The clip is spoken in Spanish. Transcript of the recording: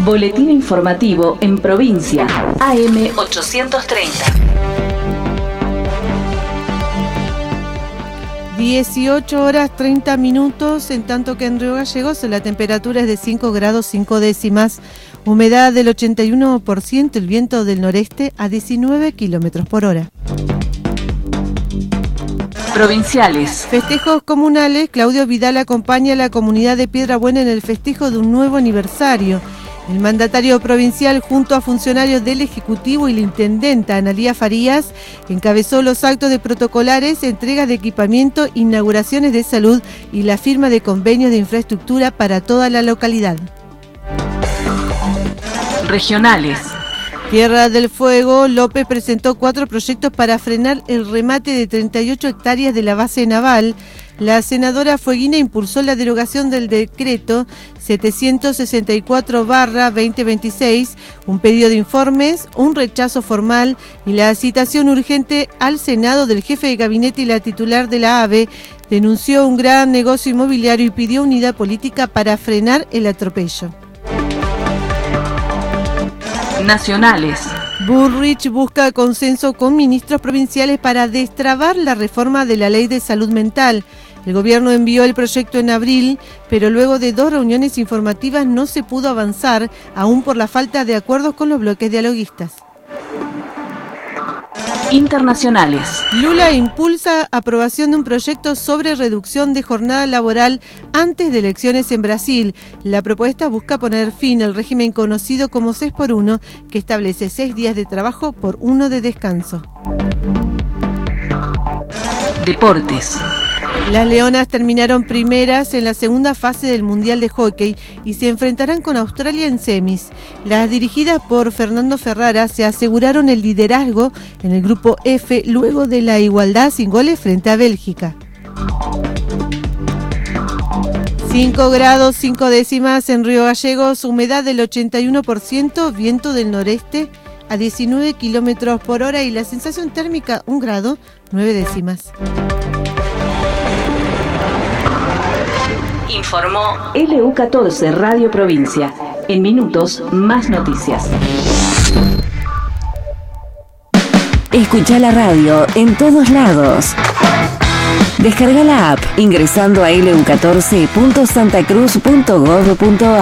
Boletín informativo en provincia. AM 830. 18 horas 30 minutos, en tanto que en Río Gallegos la temperatura es de 5 grados 5 décimas, humedad del 81%, el viento del noreste a 19 kilómetros por hora. Provinciales. Festejos comunales. Claudio Vidal acompaña a la comunidad de Piedrabuena en el festejo de un nuevo aniversario. El mandatario provincial, junto a funcionarios del Ejecutivo y la intendenta Analía Farías, encabezó los actos de protocolares, entregas de equipamiento, inauguraciones de salud y la firma de convenios de infraestructura para toda la localidad. Regionales. Tierra del Fuego. López presentó 4 proyectos para frenar el remate de 38 hectáreas de la base naval. La senadora fueguina impulsó la derogación del decreto 764/2026, un pedido de informes, un rechazo formal y la citación urgente al Senado del jefe de gabinete y la titular de la AVE. Denunció un gran negocio inmobiliario y pidió unidad política para frenar el atropello. Nacionales. Bullrich busca consenso con ministros provinciales para destrabar la reforma de la ley de salud mental. El gobierno envió el proyecto en abril, pero luego de 2 reuniones informativas no se pudo avanzar, aún por la falta de acuerdos con los bloques dialoguistas. Internacionales. Lula impulsa aprobación de un proyecto sobre reducción de jornada laboral antes de elecciones en Brasil. La propuesta busca poner fin al régimen conocido como 6x1, que establece 6 días de trabajo por 1 de descanso. Deportes. Las Leonas terminaron primeras en la segunda fase del Mundial de Hockey y se enfrentarán con Australia en semis. Las dirigidas por Fernando Ferrara se aseguraron el liderazgo en el grupo F luego de la igualdad sin goles frente a Bélgica. 5 grados 5 décimas en Río Gallegos, humedad del 81%, viento del noreste a 19 kilómetros por hora y la sensación térmica 1 grado 9 décimas. Informó LU14 Radio Provincia. En minutos, más noticias. Escucha la radio en todos lados. Descarga la app ingresando a lu14.santacruz.gov.ar.